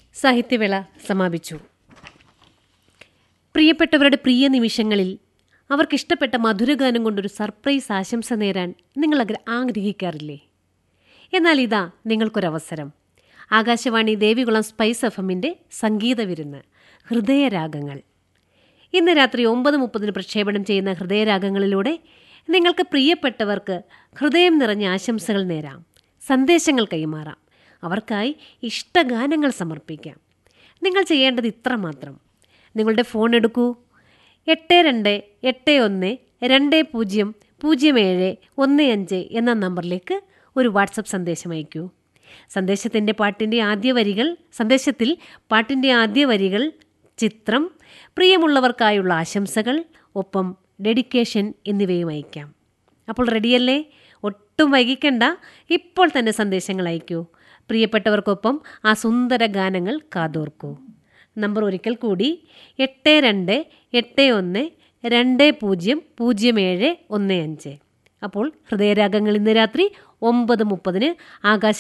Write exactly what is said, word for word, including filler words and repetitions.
സാഹിത്യവേള സമാപിച്ചു. പ്രിയപ്പെട്ടവരുടെ പ്രിയ നിമിഷങ്ങളിൽ അവർക്കിഷ്ടപ്പെട്ട മധുരഗാനം കൊണ്ടൊരു സർപ്രൈസ് ആശംസ നേരാൻ നിങ്ങൾ ആഗ്രഹിക്കാറില്ലേ? എന്നാൽ ഇതാ നിങ്ങൾക്കൊരവസരം. ആകാശവാണി ദേവികുളം സ്പൈസ് എഫ് എമ്മിൻ്റെ സംഗീത വിരുന്ന് ഹൃദയരാഗങ്ങൾ. ഇന്ന് രാത്രി ഒമ്പത് മുപ്പതിന് പ്രക്ഷേപണം ചെയ്യുന്ന ഹൃദയരാഗങ്ങളിലൂടെ നിങ്ങൾക്ക് പ്രിയപ്പെട്ടവർക്ക് ഹൃദയം നിറഞ്ഞ ആശംസകൾ നേരാം, സന്ദേശങ്ങൾ കൈമാറാം, അവർക്കായി ഇഷ്ടഗാനങ്ങൾ സമർപ്പിക്കാം. നിങ്ങൾ ചെയ്യേണ്ടത് ഇത്രമാത്രം. നിങ്ങളുടെ ഫോൺ എടുക്കൂ. എട്ട് രണ്ട് എട്ട് ഒന്ന് രണ്ട് പൂജ്യം പൂജ്യം ഏഴ് ഒന്ന് അഞ്ച് എന്ന നമ്പറിലേക്ക് ഒരു വാട്സപ്പ് സന്ദേശം അയക്കൂ. സന്ദേശത്തിൻ്റെ പാട്ടിൻ്റെ ആദ്യ വരികൾ സന്ദേശത്തിൽ പാട്ടിൻ്റെ ആദ്യ വരികൾ, ചിത്രം, പ്രിയമുള്ളവർക്കായുള്ള ആശംസകൾ, ഒപ്പം ഡെഡിക്കേഷൻ എന്നിവയും അയക്കാം. അപ്പോൾ റെഡിയല്ലേ? ഒട്ടും വൈകിക്കണ്ട, ഇപ്പോൾ തന്നെ സന്ദേശങ്ങൾ അയക്കൂ. പ്രിയപ്പെട്ടവർക്കൊപ്പം ആ സുന്ദര ഗാനങ്ങൾ കാതോർക്കൂ. നമ്പർ ഒരിക്കൽ കൂടി, എട്ട് രണ്ട് എട്ട് ഒന്ന് രണ്ട് പൂജ്യം പൂജ്യം ഏഴ് ഒന്ന് അഞ്ച്. അപ്പോൾ ഹൃദയരാഗങ്ങൾ ഇന്ന് രാത്രി ഒമ്പത് മുപ്പതിന് ആകാശ